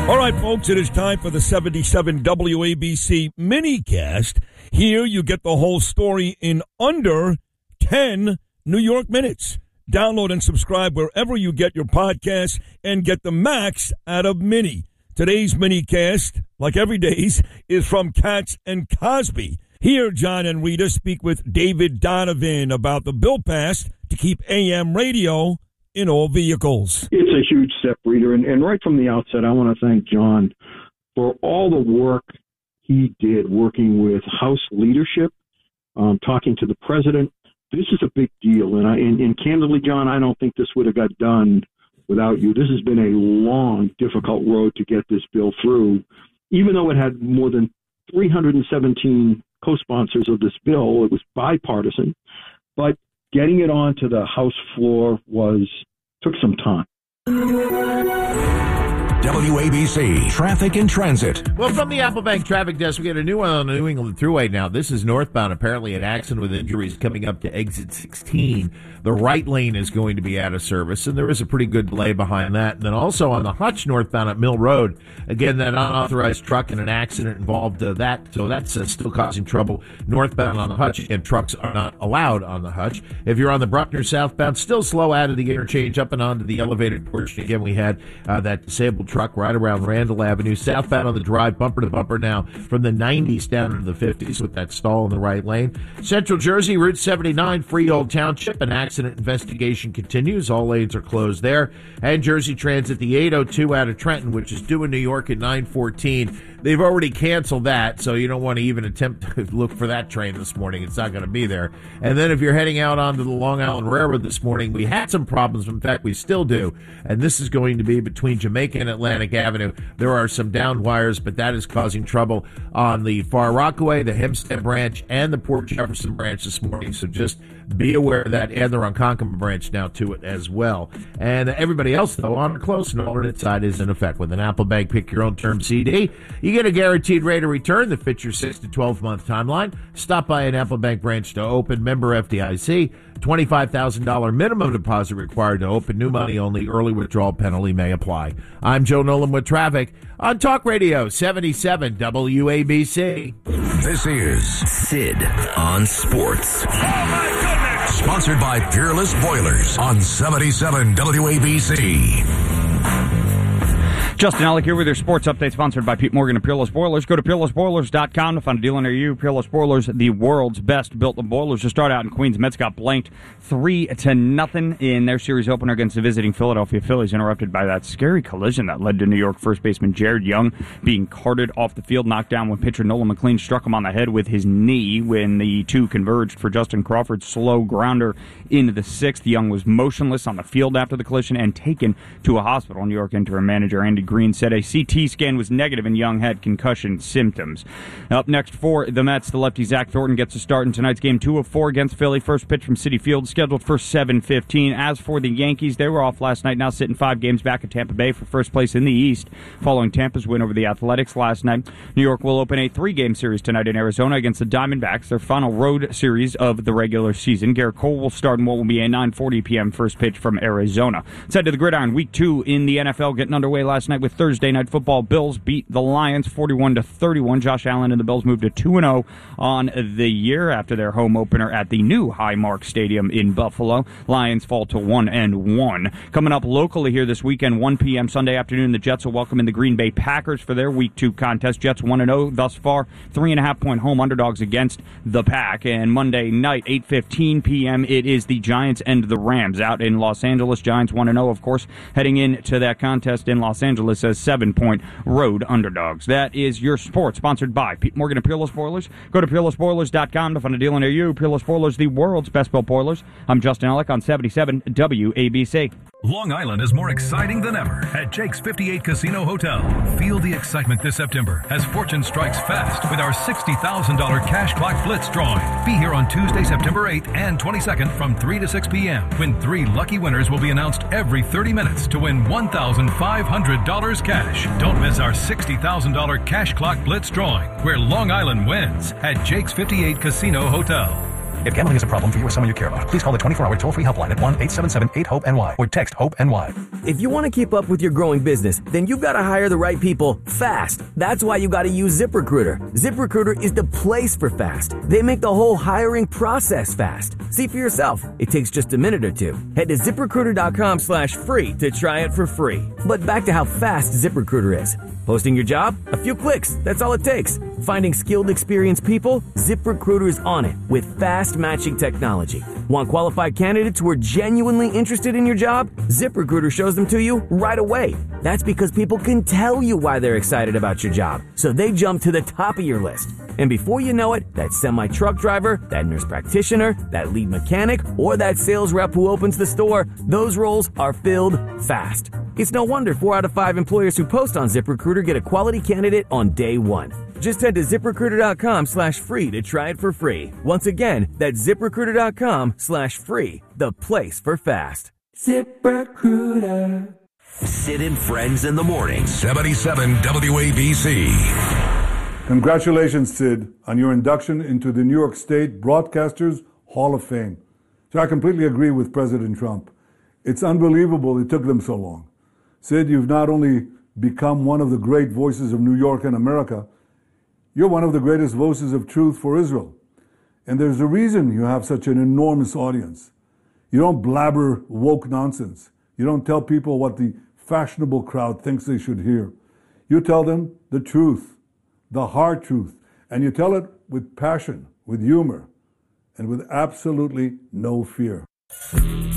All right, folks, it is time for the 77 WABC minicast. Here you get the whole story in under 10 New York minutes. Download and subscribe wherever you get your podcasts and get the max out of Mini. Today's minicast, like every day's, is from Katz and Cosby. Here, John and Rita speak with David Donovan about the bill passed to keep AM radio in all vehicles. It's a huge step, Rita, and right from the outset, I want to thank John for all the work he did working with House leadership, talking to the president. This is a big deal, and candidly, John, I don't think this would have got done without you. This has been a long, difficult road to get this bill through, even though it had more than 317 co-sponsors of this bill. It was bipartisan, but getting it onto the House floor took some time. WABC Traffic and Transit. Well, from the Applebank Traffic Desk, we got a new one on the New England Thruway now. This is northbound. Apparently, an accident with injuries coming up to exit 16. The right lane is going to be out of service, and there is a pretty good delay behind that. And then also on the Hutch northbound at Mill Road, again, that unauthorized truck and an accident involved that. So that's still causing trouble northbound on the Hutch, and trucks are not allowed on the Hutch. If you're on the Bruckner southbound, still slow out of the interchange up and onto the elevated portion. Again, we had that disabled truck right around Randall Avenue, southbound on the drive, bumper to bumper now from the 90s down to the 50s with that stall in the right lane. Central Jersey, Route 79, Freehold Township, an accident investigation continues. All lanes are closed there. And Jersey Transit, the 802 out of Trenton, which is due in New York at 9:14. They've already canceled that, so you don't want to even attempt to look for that train this morning. It's not going to be there. And then if you're heading out onto the Long Island Railroad this morning, we had some problems. In fact, we still do. And this is going to be between Jamaica and Atlantic Avenue. There are some downed wires, but that is causing trouble on the Far Rockaway, the Hempstead branch, and the Port Jefferson branch this morning. So just be aware of that, and the Ronkonkoma branch now to it as well. And everybody else, though, on or close, an alternate side is in effect. With an Applebank Pick Your Own Term CD, you get a guaranteed rate of return that fits your 6 to 12-month timeline. Stop by an Applebank branch to open. Member FDIC. $25,000 minimum deposit required to open. New money only. Early withdrawal penalty may apply. I'm Joe Nolan with traffic on Talk Radio 77 WABC. This is Sid on Sports. Oh, my goodness! Sponsored by Peerless Boilers on 77 WABC. Justin Alec here with your sports update, sponsored by Pete Morgan and Peerless Boilers. Go to peerlessboilers.com to find a deal near you. Peerless Boilers, the world's best built boilers. To start out in Queens, Mets got blanked 3-0 in their series opener against the visiting Philadelphia Phillies, interrupted by that scary collision that led to New York first baseman Jared Young being carted off the field, knocked down when pitcher Nolan McLean struck him on the head with his knee when the two converged for Justin Crawford's slow grounder into the sixth. Young was motionless on the field after the collision and taken to a hospital. New York interim manager Andy Green said a CT scan was negative and Young had concussion symptoms. Up next for the Mets, the lefty Zach Thornton gets a start in tonight's game 2 of 4 against Philly. First pitch from Citi Field scheduled for 7:15. As for the Yankees, they were off last night, now sitting 5 games back at Tampa Bay for first place in the East, following Tampa's win over the Athletics last night. New York will open a 3-game series tonight in Arizona against the Diamondbacks, their final road series of the regular season. Garrett Cole will start in what will be a 9:40 p.m. first pitch from Arizona. Let's head to the gridiron. Week 2 in the NFL getting underway last night with Thursday Night Football. Bills beat the Lions 41-31. Josh Allen and the Bills moved to 2-0 on the year after their home opener at the new Highmark Stadium in Buffalo. Lions fall to 1-1. Coming up locally here this weekend, 1 p.m. Sunday afternoon, the Jets will welcome in the Green Bay Packers for their Week 2 contest. Jets 1-0 thus far, 3.5-point home underdogs against the Pack. And Monday night, 8:15 p.m., it is the Giants and the Rams out in Los Angeles. Giants 1-0, of course, heading into that contest in Los Angeles as 7-point road underdogs. That is your sports, sponsored by Pete Morgan and Peerless Boilers. Go to peerlessboilers.com to find a deal near you. Peerless Boilers, the world's best built boilers. I'm Justin Alec on 77 WABC. Long Island is more exciting than ever at Jake's 58 Casino Hotel. Feel the excitement this September as fortune strikes fast with our $60,000 cash clock blitz drawing. Be here on Tuesday, September 8th and 22nd from 3 to 6 p.m. when 3 lucky winners will be announced every 30 minutes to win $1,500 cash. Don't miss our $60,000 cash clock blitz drawing where Long Island wins at Jake's 58 Casino Hotel. If gambling is a problem for you or someone you care about, please call the 24-hour toll-free helpline at 1-877-8-HOPE-NY or text HOPE-NY. If you want to keep up with your growing business, then you've got to hire the right people fast. That's why you got to use ZipRecruiter. ZipRecruiter is the place for fast. They make the whole hiring process fast. See for yourself. It takes just a minute or two. Head to ZipRecruiter.com/free to try it for free. But back to how fast ZipRecruiter is. Posting your job? A few clicks. That's all it takes. Finding skilled, experienced people? ZipRecruiter is on it with fast matching technology. Want qualified candidates who are genuinely interested in your job? ZipRecruiter shows them to you right away. That's because people can tell you why they're excited about your job, so they jump to the top of your list. And before you know it, that semi-truck driver, that nurse practitioner, that lead mechanic, or that sales rep who opens the store, those roles are filled fast. It's no wonder 4 out of 5 employers who post on ZipRecruiter get a quality candidate on day one. Just head to ZipRecruiter.com/free to try it for free. Once again, that's ZipRecruiter.com/free, the place for fast. ZipRecruiter. Sid and Friends in the morning. 77 WABC. Congratulations, Sid, on your induction into the New York State Broadcasters Hall of Fame. So I completely agree with President Trump. It's unbelievable it took them so long. Sid, you've not only become one of the great voices of New York and America, you're one of the greatest voices of truth for Israel. And there's a reason you have such an enormous audience. You don't blabber woke nonsense. You don't tell people what the fashionable crowd thinks they should hear. You tell them the truth, the hard truth, and you tell it with passion, with humor, and with absolutely no fear.